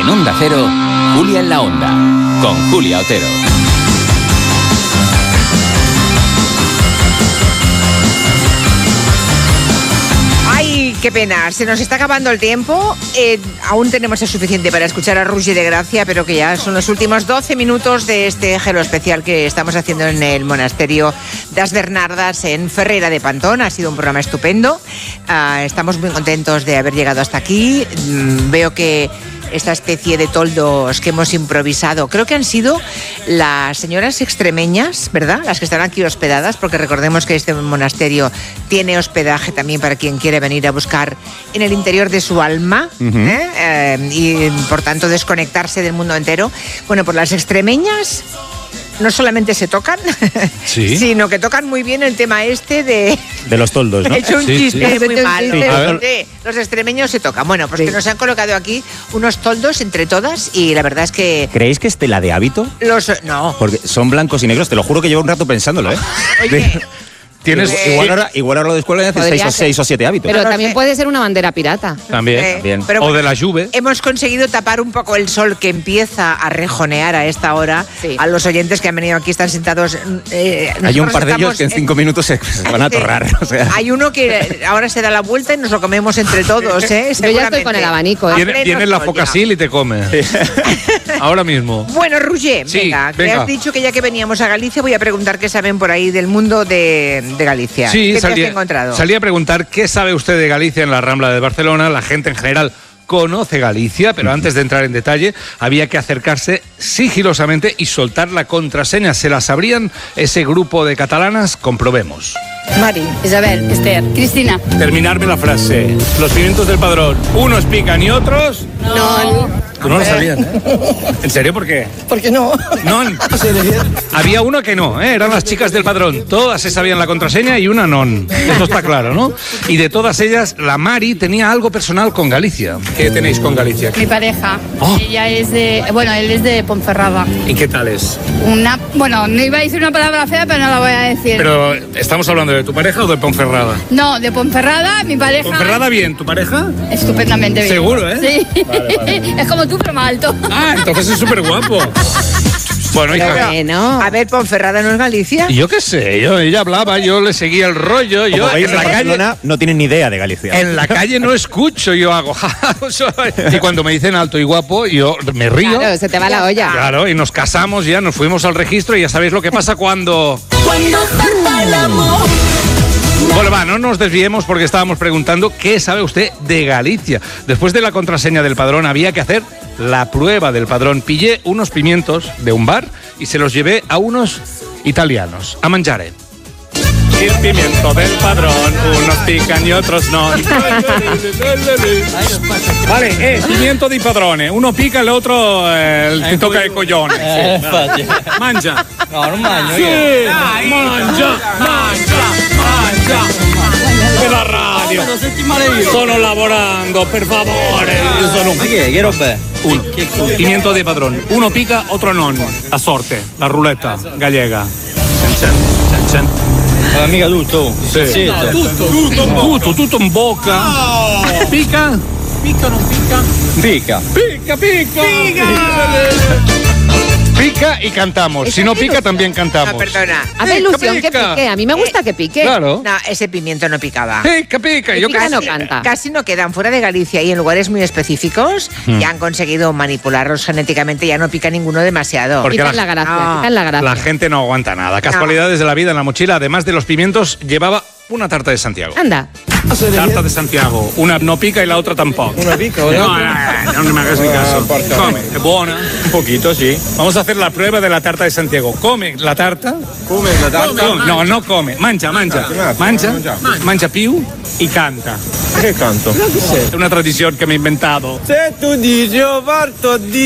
En Onda Cero, Julia en la Onda, con Julia Otero. Ay, qué pena, se nos está acabando el tiempo. Aún tenemos el suficiente para escuchar a Roger de Gracia, pero que ya son los últimos 12 minutos de este Gelo especial que estamos haciendo en el monasterio das Bernardas en Ferreira de Pantón. Ha sido un programa estupendo. Estamos muy contentos de haber llegado hasta aquí. Veo que esta especie de toldos que hemos improvisado, creo que han sido las señoras extremeñas, ¿verdad? Las que están aquí hospedadas, porque recordemos que este monasterio tiene hospedaje también para quien quiere venir a buscar en el interior de su alma, y por tanto desconectarse del mundo entero. Bueno, pues las extremeñas no solamente se tocan, ¿Sí? sino que tocan muy bien el tema este de los toldos, ¿no? He hecho un chiste muy mal. Sí. Los extremeños se tocan. Bueno, pues que nos han colocado aquí unos toldos entre todas y la verdad es que... ¿Creéis que es tela de hábito? No. Porque son blancos y negros, te lo juro que llevo un rato pensándolo, ¿eh? Oye, Tienes Igual ahora lo de escuela hace Podría 6 o 7 hábitos. Pero No también sé. puede ser una bandera pirata. también. pero O bueno, de la Juve. hemos conseguido tapar un poco el sol que empieza a rejonear a esta hora. Sí. A los oyentes que han venido aquí están sentados. Hay un par de ellos que en 5 minutos se van a atorrar. O sea. Hay uno que ahora se da la vuelta y nos lo comemos entre todos, ¿eh? Yo ya estoy con el abanico, ¿eh? Viene la Focasil y te come. Ahora mismo. Bueno, Roger, Sí, venga, que venga. has dicho que ya que veníamos a Galicia voy a preguntar qué saben por ahí del mundo de Galicia. Sí, ¿Qué te has encontrado? salí a preguntar qué sabe usted de Galicia en la Rambla de Barcelona. La gente en general conoce Galicia, pero antes de entrar en detalle había que acercarse sigilosamente y soltar la contraseña. ¿Se la sabrían ese grupo de catalanas? Comprobemos. Mari, Isabel, Esther, Cristina. Terminarme la frase. Los pimientos del padrón, unos pican y otros... No. Tú no lo sabías, ¿eh? ¿En serio? ¿Por qué? ¿Por qué no? No. Había una que no, ¿eh? Eran las chicas del padrón. Todas se sabían la contraseña y una non. Eso está claro, ¿no? Y de todas ellas, la Mari tenía algo personal con Galicia. ¿Qué tenéis con Galicia? Mi pareja. Oh. Ella es de... Bueno, él es de Ponferrada. ¿Y qué tal es? Bueno, no iba a decir una palabra fea, pero no la voy a decir. Pero, ¿estamos hablando de tu pareja o de Ponferrada? No, de Ponferrada, mi pareja... ¿Ponferrada bien? ¿Tu pareja? Estupendamente bien. Seguro, ¿eh? Sí. Vale. Es como tú, pero más alto. Ah, entonces es súper guapo. Bueno, hija. Bueno. A ver, Ponferrada no es Galicia. Y yo qué sé, ella hablaba, yo le seguía el rollo. Como Yo veis, en la calle... Barcelona no tienen ni idea de Galicia. En la calle no escucho, yo hago. Y cuando me dicen alto y guapo, yo me río. Claro, se te va la olla. Claro, y nos casamos ya, nos fuimos al registro y ya sabéis lo que pasa cuando... Bueno, va, no nos desviemos porque estábamos preguntando qué sabe usted de Galicia. Después de la contraseña del padrón había que hacer la prueba del padrón. Pillé unos pimientos de un bar y se los llevé a unos italianos, a mangiare. El pimiento del padrón, unos pican y otros no. Vale, pimiento di padrone, uno pica e l'altro ti tocca il coglione. Mangia. No, non mangio Sì, io. dai, mangia. Per la radio. Lo senti male io. Sto lavorando, per favore. Io sono Ma che roba è? uno. Pimiento di padrone. Uno pica, otro non. La sorte, la ruletta gallega. Cen, cen. Ma mica tutto. Sì. Tutto in bocca. Pica? Picca o non picca? Picca. Pica y cantamos. Si no pica, también cantamos. No, perdona. Hace ilusión que pique. A mí me gusta que pique. Claro. No, ese pimiento no picaba. Pica. Yo Pica casi... no canta. Casi no quedan fuera de Galicia y en lugares muy específicos ya han conseguido manipularlos genéticamente, ya no pica ninguno demasiado. Porque Quitan la gracia, quitan la gracia. La gente no aguanta nada. Casualidades de la vida en la mochila. Además de los pimientos, llevaba una tarta de Santiago. Anda. Tarta de Santiago. Una no pica y la otra tampoco. Una pica o No me hagas ni caso. Come, es buena. Un poquito, sì. Vamos a hacer la prueba de la tarta de Santiago. Come la tarta. Come la tarta? No, no come. Mangia. Mangia più y canta. Che canto? È una tradizione che mi ho inventato. Se tu dici io parto di